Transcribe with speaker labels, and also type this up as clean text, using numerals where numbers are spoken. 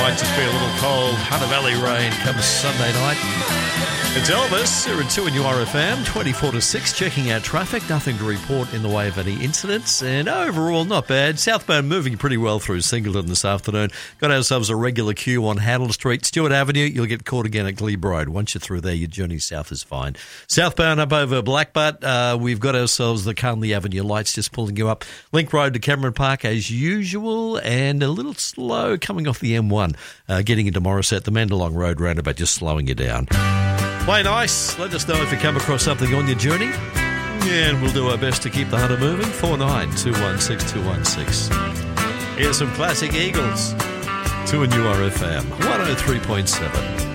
Speaker 1: Might just be a little cold. Hunter Valley rain comes Sunday night. It's Elvis here at 2 and URFM, 24 to 6, checking out traffic. Nothing to report in the way of any incidents, and overall not bad. Southbound moving pretty well through Singleton this afternoon. Got ourselves a regular queue on Handel Street. Stewart Avenue, you'll get caught again at Glebe Road. Once you're through there, your journey south is fine. Southbound up over Blackbutt, we've got ourselves the Carnley Avenue lights just pulling you up. Link Road to Cameron Park as usual, and a little slow coming off the M1, getting into Morisset, the Mandalong Road roundabout, just slowing you down. Play nice. Let us know if you come across something on your journey, and we'll do our best to keep the hunter moving. 49216216. Here's some classic Eagles. 2 and URFM 103.7.